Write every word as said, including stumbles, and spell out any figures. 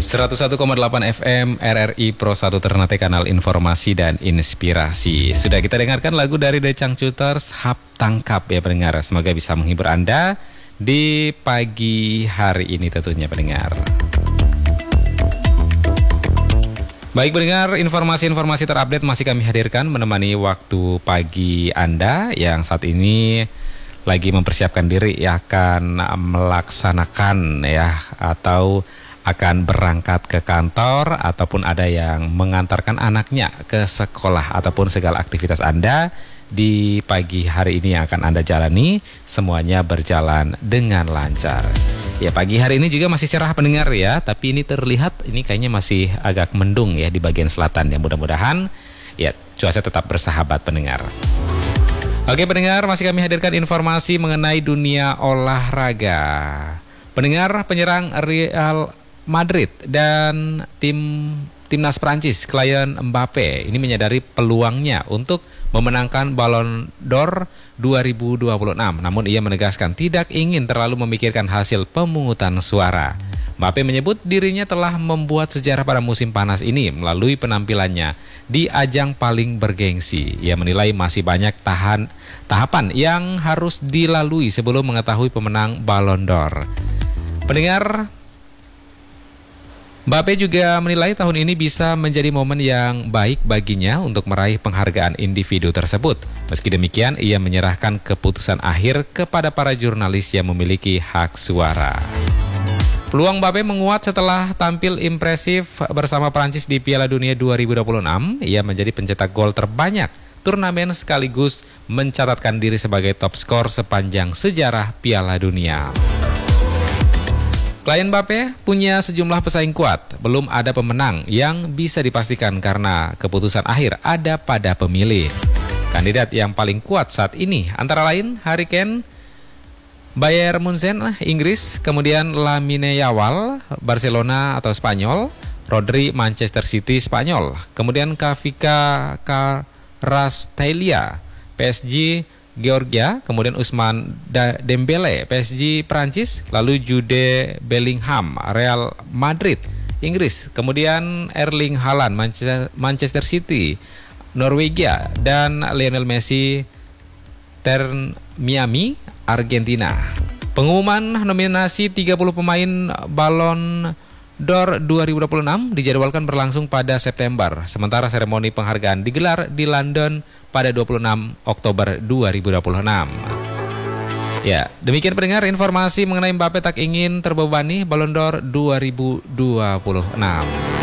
seratus satu koma delapan F M R R I Pro satu Ternate, kanal informasi dan inspirasi. Sudah kita dengarkan lagu dari The Changcuters, Hap Tangkap ya pendengar. Semoga bisa menghibur Anda di pagi hari ini tentunya pendengar. Baik pendengar, informasi-informasi terupdate masih kami hadirkan menemani waktu pagi Anda yang saat ini lagi mempersiapkan diri ya akan melaksanakan ya atau akan berangkat ke kantor ataupun ada yang mengantarkan anaknya ke sekolah ataupun segala aktivitas Anda di pagi hari ini yang akan Anda jalani semuanya berjalan dengan lancar. Ya, pagi hari ini juga masih cerah pendengar ya, tapi ini terlihat ini kayaknya masih agak mendung ya di bagian selatan ya. Mudah-mudahan ya cuaca tetap bersahabat pendengar. Oke pendengar, masih kami hadirkan informasi mengenai dunia olahraga. Pendengar, penyerang Real Madrid dan tim timnas Prancis, Kylian Mbappe ini menyadari peluangnya untuk memenangkan Ballon d'Or dua ribu dua puluh enam. Namun ia menegaskan tidak ingin terlalu memikirkan hasil pemungutan suara. Mbappe menyebut dirinya telah membuat sejarah pada musim panas ini melalui penampilannya di ajang paling bergengsi. Ia menilai masih banyak tahan, tahapan yang harus dilalui sebelum mengetahui pemenang Ballon d'Or. Pendengar, Mbappe juga menilai tahun ini bisa menjadi momen yang baik baginya untuk meraih penghargaan individu tersebut. Meski demikian, ia menyerahkan keputusan akhir kepada para jurnalis yang memiliki hak suara. Peluang Mbappe menguat setelah tampil impresif bersama Prancis di Piala Dunia dua ribu dua puluh enam. Ia menjadi pencetak gol terbanyak turnamen sekaligus mencatatkan diri sebagai top skor sepanjang sejarah Piala Dunia. Kylian Mbappe punya sejumlah pesaing kuat, belum ada pemenang yang bisa dipastikan karena keputusan akhir ada pada pemilih. Kandidat yang paling kuat saat ini antara lain Harry Kane, Bayern Munchen, Inggris, kemudian Lamine Yamal, Barcelona atau Spanyol, Rodri, Manchester City, Spanyol, kemudian Kavika Kvaratskhelia, P S G, Georgia, kemudian Ousmane Dembele, P S G Prancis, lalu Jude Bellingham, Real Madrid, Inggris, kemudian Erling Haaland, Manchester City, Norwegia, dan Lionel Messi, Inter Miami, Argentina. Pengumuman nominasi tiga puluh pemain Ballon d'Or dua ribu dua puluh enam dijadwalkan berlangsung pada September, sementara seremoni penghargaan digelar di London pada dua puluh enam Oktober dua ribu dua puluh enam. Ya, demikian pendengar informasi mengenai Mbappe tak ingin terbebani Ballon d'Or dua ribu dua puluh enam.